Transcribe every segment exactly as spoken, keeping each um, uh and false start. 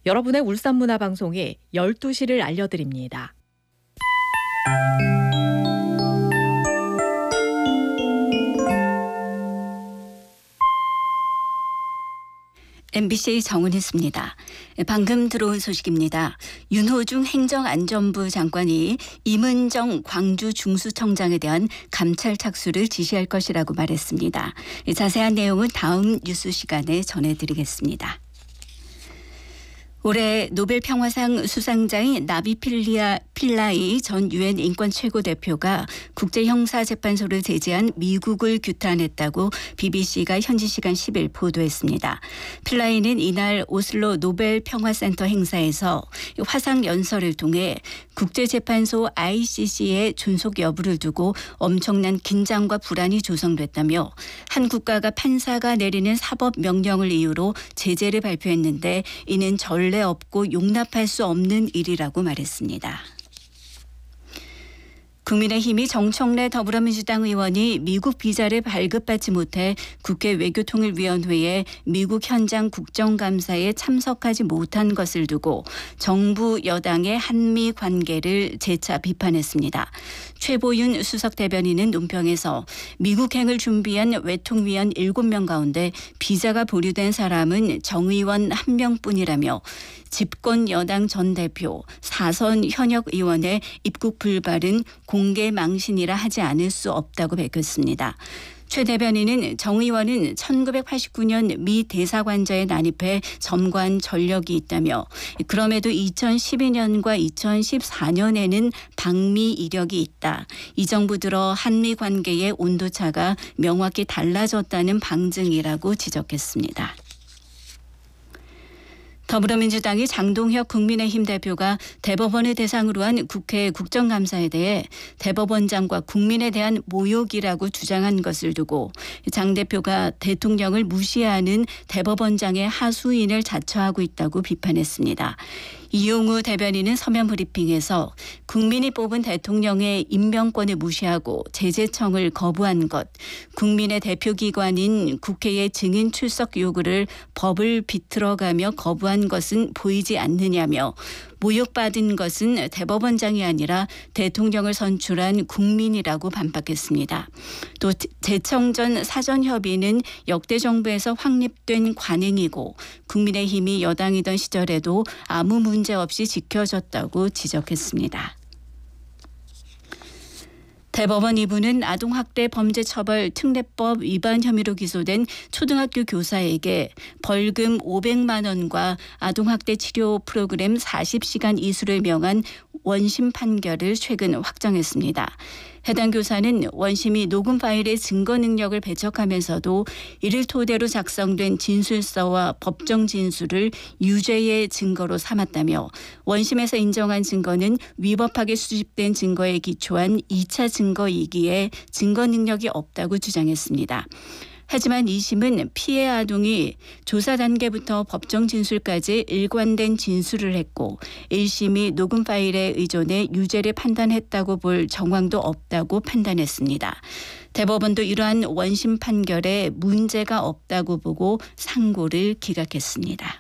여러분의 울산문화방송이 열두 시를 알려드립니다. 엠비씨 정은희입니다. 방금 들어온 소식입니다. 윤호중 행정안전부 장관이 임은정 광주 중수청장에 대한 감찰 착수를 지시할 것이라고 말했습니다. 자세한 내용은 다음 뉴스 시간에 전해드리겠습니다. 올해 노벨 평화상 수상자인 나비 필리아, 필라이 전 유엔 인권 최고대표가 국제형사재판소를 제지한 미국을 규탄했다고 비비씨가 현지 시간 십 일 보도했습니다. 필라이는 이날 오슬로 노벨 평화센터 행사에서 화상 연설을 통해 국제재판소 아이씨씨의 존속 여부를 두고 엄청난 긴장과 불안이 조성됐다며 한 국가가 판사가 내리는 사법명령을 이유로 제재를 발표했는데 이는 전례 없고 용납할 수 없는 일이라고 말했습니다. 국민의힘이 정청래 더불어민주당 의원이 미국 비자를 발급받지 못해 국회 외교통일위원회에 미국 현장 국정감사에 참석하지 못한 것을 두고 정부 여당의 한미 관계를 재차 비판했습니다. 최보윤 수석 대변인은 논평에서 미국행을 준비한 외통위원 일곱 명 가운데 비자가 보류된 사람은 정 의원 한 명뿐이라며 집권 여당 전 대표 사선 현역 의원의 입국 불발은 공개 망신이라 하지 않을 수 없다고 밝혔습니다. 최 대변인은 정 의원은 천구백팔십구 년 미 대사관저에 난입해 점거한 전력이 있다며 그럼에도 이천십이 년과 이천십사 년에는 방미 이력이 있다. 이 정부 들어 한미 관계의 온도차가 명확히 달라졌다는 방증이라고 지적했습니다. 더불어민주당이 장동혁 국민의힘 대표가 대법원을 대상으로 한 국회 국정감사에 대해 대법원장과 국민에 대한 모욕이라고 주장한 것을 두고 장 대표가 대통령을 무시하는 대법원장의 하수인을 자처하고 있다고 비판했습니다. 이용우 대변인은 서면 브리핑에서 국민이 뽑은 대통령의 임명권을 무시하고 제재청을 거부한 것, 국민의 대표기관인 국회의 증인 출석 요구를 법을 비틀어가며 거부한 것은 보이지 않느냐며 모욕받은 것은 대법원장이 아니라 대통령을 선출한 국민이라고 반박했습니다. 또 재청전 사전협의는 역대 정부에서 확립된 관행이고 국민의힘이 여당이던 시절에도 아무 문제 없이 지켜졌다고 지적했습니다. 대법원 이 부는 아동학대 범죄처벌 특례법 위반 혐의로 기소된 초등학교 교사에게 벌금 오백만 원과 아동학대 치료 프로그램 사십 시간 이수를 명한 원심 판결을 최근 확정했습니다. 해당 교사는 원심이 녹음 파일의 증거 능력을 배척하면서도 이를 토대로 작성된 진술서와 법정 진술을 유죄의 증거로 삼았다며 원심에서 인정한 증거는 위법하게 수집된 증거에 기초한 이 차 증거이기에 증거 능력이 없다고 주장했습니다. 하지만 이 심은 피해 아동이 조사 단계부터 법정 진술까지 일관된 진술을 했고 일 심이 녹음 파일에 의존해 유죄를 판단했다고 볼 정황도 없다고 판단했습니다. 대법원도 이러한 원심 판결에 문제가 없다고 보고 상고를 기각했습니다.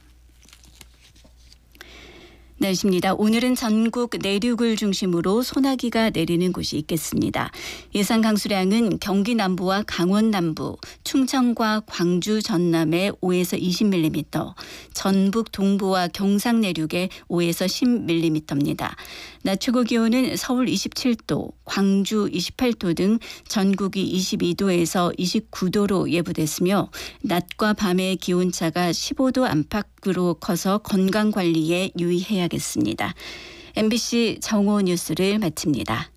날씨입니다. 오늘은 전국 내륙을 중심으로 소나기가 내리는 곳이 있겠습니다. 예상 강수량은 경기 남부와 강원 남부, 충청과 광주 전남에 오에서 이십 밀리미터, 전북 동부와 경상 내륙에 오에서 십 밀리미터입니다. 낮 최고 기온은 서울 이십칠 도, 광주 이십팔 도 등 전국이 이십이 도에서 이십구 도로 예보됐으며 낮과 밤의 기온차가 십오 도 안팎으로 커서 건강관리에 유의해야겠습니다. 엠비씨 정오 뉴스를 마칩니다.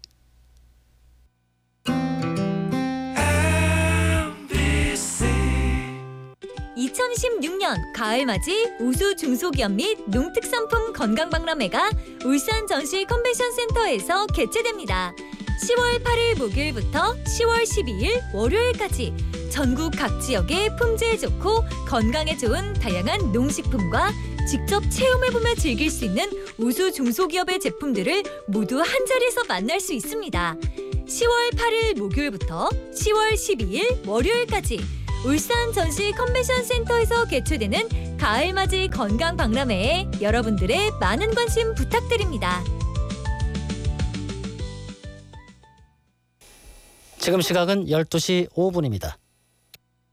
이천이십육 년 가을맞이 우수 중소기업 및 농특산품 건강박람회가 울산 전시 컨벤션 센터에서 개최됩니다. 시월 팔일 목요일부터 시월 십이일 월요일까지 전국 각 지역의 품질 좋고 건강에 좋은 다양한 농식품과 직접 체험해보며 즐길 수 있는 우수 중소기업의 제품들을 모두 한자리에서 만날 수 있습니다. 시월 팔일 목요일부터 시월 십이일 월요일까지 울산 전시 컨벤션 센터에서 개최되는 가을맞이 건강박람회에 여러분들의 많은 관심 부탁드립니다. 지금 시각은 열두 시 오 분입니다.